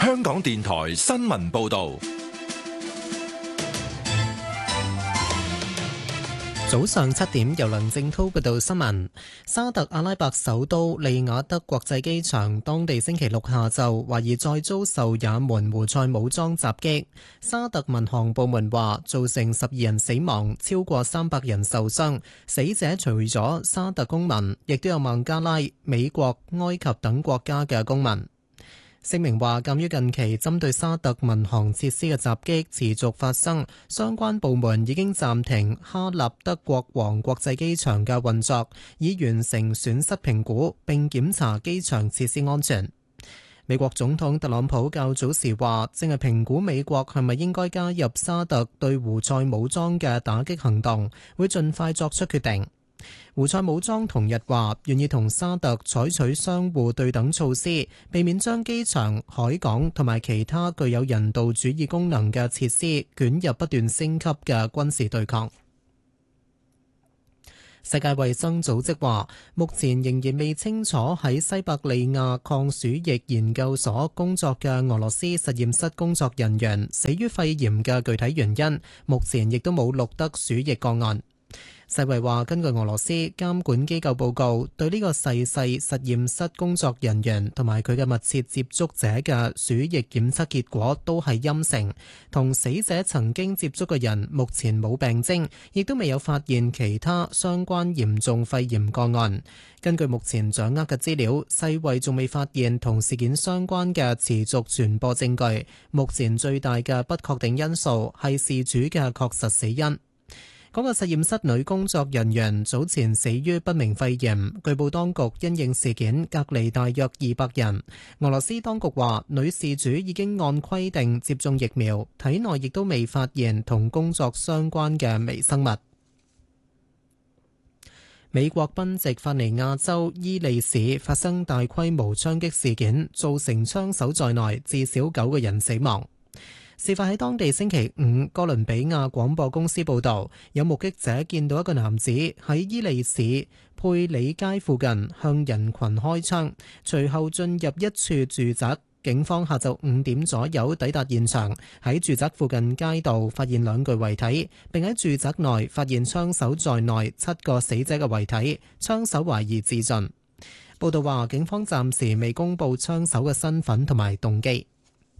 香港電台新聞報道。 早上7點，由梁正濤報道新聞。沙特阿拉伯首都利雅得國際機場，當地星期六下晝懷疑再遭受也門胡塞武裝襲擊。沙特民航部門話，造成12人死亡，超過300人受傷。死者除咗沙特公民，亦都有孟加拉、美國、埃及等國家嘅公民。聲明話，鑑於近期針對沙特民航設施嘅襲擊持續發生，相關部門已經暫停哈立德國王國際機場嘅運作，以完成損失評估並檢查機場設施安全。美國總統特朗普較早時話，正係評估美國係咪應該加入沙特對胡塞武裝嘅打擊行動，會盡快作出決定。胡塞武裝同日話願意同沙特採取相互對等措施，避免將機場、海港同埋其他具有人道主義功能嘅設施捲入不斷升級嘅軍事對抗。世界衛生組織話，目前仍然未清楚喺西伯利亞抗鼠疫研究所工作嘅俄羅斯實驗室工作人員死於肺炎嘅具體原因，目前亦都冇錄得鼠疫個案。世衛話，根據俄羅斯監管機構報告，對呢個逝世實驗室工作人員同埋佢嘅密切接觸者嘅鼠疫檢測結果都係陰性，同死者曾經接觸嘅人目前冇病徵，亦都未有發現其他相關嚴重肺炎個案。根據目前掌握嘅資料，世衛仲未發現同事件相關嘅持續傳播證據。目前最大嘅不確定因素係事主嘅確實死因。嗰個實驗室女工作人員早前死於不明肺炎，據報當局因應事件隔離大約200人。俄羅斯當局話，女事主已經按規定接種疫苗，體內亦都未發現同工作相關嘅微生物。美國賓夕法尼亞州伊利市發生大規模槍擊事件，造成槍手在內至少9個人死亡。事發喺當地星期五，哥倫比亞廣播公司報導，有目擊者見到一個男子喺伊利市佩里街附近向人群開槍，隨後進入一處住宅。警方下晝5點左右抵達現場，喺住宅附近街道發現2具遺體，並喺住宅內發現槍手在內7個死者嘅遺體，槍手懷疑自盡。報導話，警方暫時未公布槍手嘅身份同埋動機。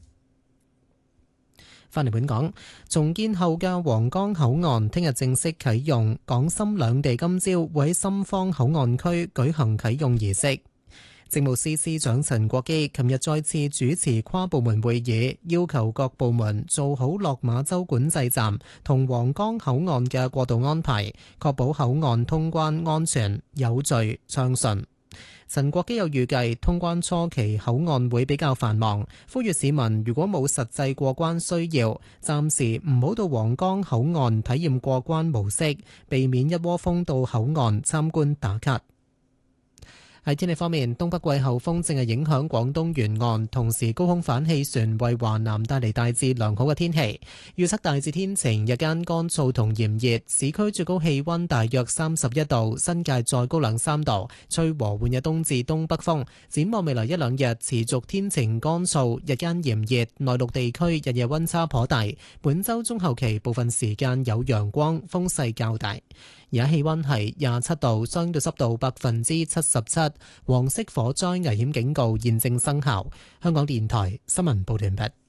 返嚟本港，重建後嘅皇崗口岸聽日正式啟用，港深兩地今朝會喺深方口岸區舉行啟用儀式。政務司司長陳國基琴日再次主持跨部門會議，要求各部門做好落馬洲管制站同皇崗口岸嘅過渡安排，確保口岸通關安全、有序、暢順。陳國基又預計通關初期口岸會比較繁忙，呼籲市民如果冇實際過關需要，暫時唔好到皇崗口岸體驗過關模式，避免一窩蜂到口岸參觀打卡。喺天氣方面，東北季候風正係影響廣東沿岸，同時高空反氣旋為華南帶嚟大致良好嘅天氣。預測大致天晴，日間乾燥同炎熱，市區最高氣溫大約31度，新界再高2-3度，吹和緩嘅東至東北風。展望未來1-2日持續天晴乾燥，日間炎熱，內陸地區日夜溫差頗大。本週中後期部分時間有陽光，風勢較大。而家氣溫係27度，相對濕度77%，黃色火災危險警告現正生效。香港電台新聞報道完畢。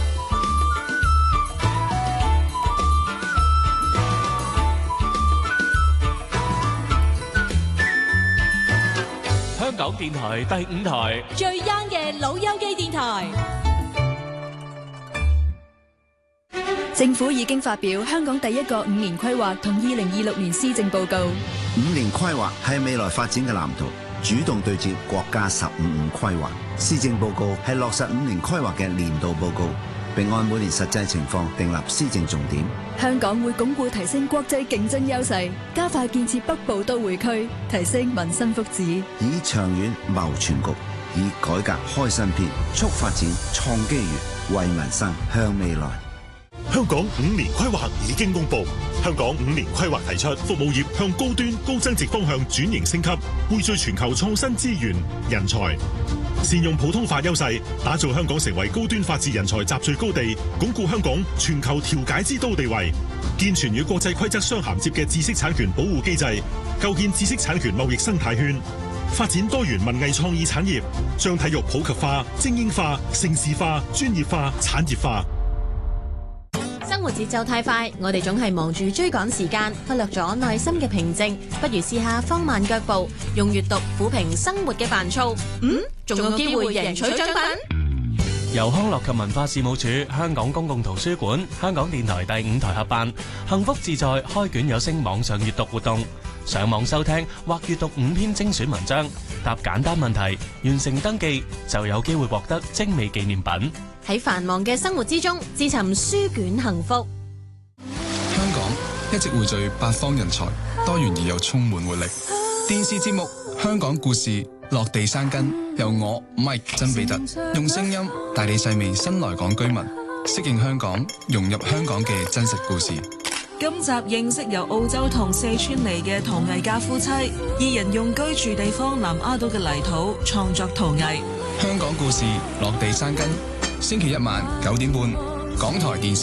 香港電台第5台最 young 嘅老友記電台。 政府已經發表香港第一個5年規劃同2026年施政報告。 5年規劃係未來發展嘅藍圖，主動對接國家15規劃。施政報告係落實5年規劃嘅年度報告，並按每年實際情況訂立施政重點。 香港會鞏固提升國際競爭優勢，加快建設北部都會區，提升民生福祉， 以長遠謀全局，以改革開新篇，促發展創機遇，為民生向未來。 香港5年規劃已經公布，香港5年規劃提出服務業向高端高增值方向轉型升級，匯聚全球創新資源、人才，善用普通法優勢，打造香港成為高端法治人才集聚高地，鞏固香港全球調解之都地位，健全與國際規則相銜接嘅知識產權保護機制，構建知識產權貿易生態圈，發展多元文藝創意產業，將體育普及化、精英化、盛事化、專業化、產業化。 生活節奏太快，我哋總係忙住追趕時間，忽略咗內心嘅平靜。不如試下放慢腳步，用閱讀撫平生活嘅煩躁。仲有機會贏取獎品。 由康樂及文化事務署、香港公共圖書館、香港電台第5台合辦，幸福自在開卷有聲網上閱讀活動。上網收聽或閱讀5篇精選文章，答簡單問題，完成登記就有機會獲得精美紀念品。 喺繁忙嘅生活之中，自尋書卷幸福。 香港一直匯聚八方人才，多元而又充滿活力。電視節目《香港故事》落地生根，由我 Mike 曾比特用聲音帶你細味新來港居民適應香港、融入香港嘅真實故事。 今集認識由澳洲同四川嚟嘅陶藝家夫妻，二人用居住地方南丫島嘅泥土創作陶藝。 香港故事落地生根，星期一晚9點半，港台電視